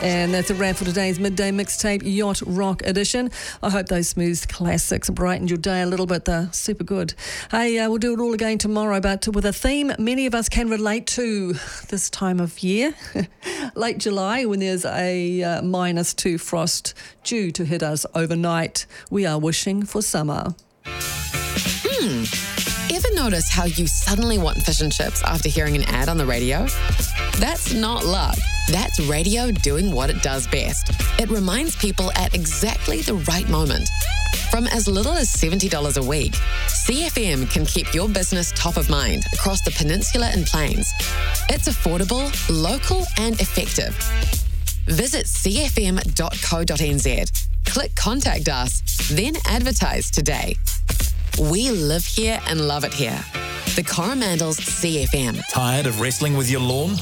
And that's a wrap for today's Midday Mixtape Yacht Rock edition. I hope those smooth classics brightened your day a little bit. They're super good. Hey, we'll do it all again tomorrow, but with a theme many of us can relate to this time of year. Late July, when there's a -2 frost due to hit us overnight. We are wishing for summer. Ever notice how you suddenly want fish and chips after hearing an ad on the radio? That's not luck. That's radio doing what it does best. It reminds people at exactly the right moment. From as little as $70 a week, CFM can keep your business top of mind across the peninsula and plains. It's affordable, local and effective. Visit cfm.co.nz. Click Contact Us, then advertise today. We live here and love it here. The Coromandels CFM. Tired of wrestling with your lawn?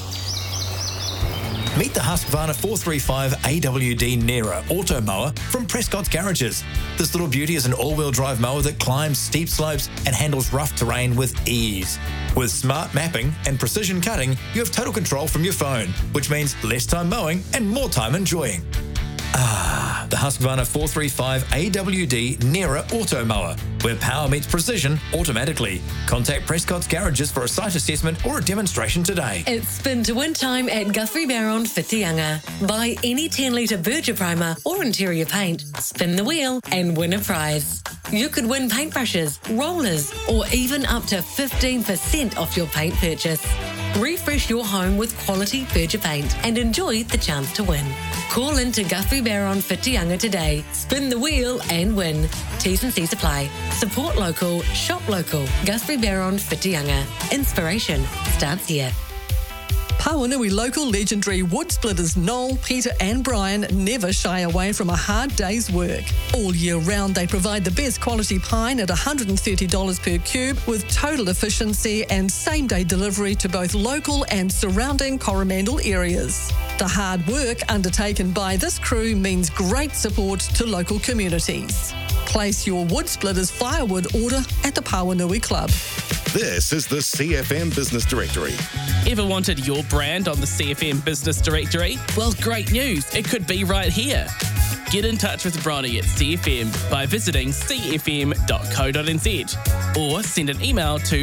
Meet the Husqvarna 435 AWD Nera auto mower from Prescott's Garages. This little beauty is an all-wheel drive mower that climbs steep slopes and handles rough terrain with ease. With smart mapping and precision cutting, you have total control from your phone, which means less time mowing and more time enjoying. The Husqvarna 435 AWD Nera auto mower, where power meets precision automatically. Contact Prescott's Garages for a site assessment or a demonstration today. It's spin to win time at Guthrie Barron Whitianga. Buy any 10-litre Berger primer or interior paint, spin the wheel and win a prize. You could win paintbrushes, rollers, or even up to 15% off your paint purchase. Refresh your home with quality Berger paint and enjoy the chance to win. Call in to Guthrie Barron Whitianga today. Spin the wheel and win. T's and C's apply. Support local, shop local. Guthrie Barron Whitianga. Inspiration starts here. Pawanui local legendary wood splitters Noel, Peter and Brian never shy away from a hard day's work. All year round they provide the best quality pine at $130 per cube with total efficiency and same-day delivery to both local and surrounding Coromandel areas. The hard work undertaken by this crew means great support to local communities. Place your wood splitters firewood order at the Pawanui Club. This is the CFM Business Directory. Ever wanted your brand on the CFM Business Directory? Well, great news. It could be right here. Get in touch with Bronnie at CFM by visiting cfm.co.nz or send an email to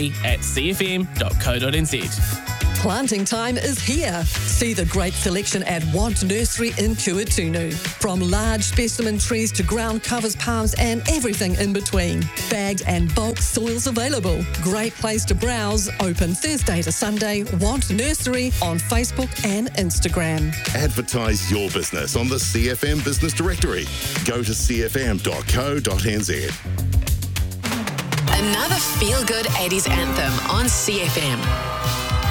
bronnie@cfm.co.nz. Planting time is here. See the great selection at Want Nursery in Kuatunu. From large specimen trees to ground covers, palms and everything in between. Bagged and bulk soils available. Great place to browse. Open Thursday to Sunday. Want Nursery on Facebook and Instagram. Advertise your business on the CFM Business Directory. Go to cfm.co.nz. Another feel-good 80s anthem on CFM.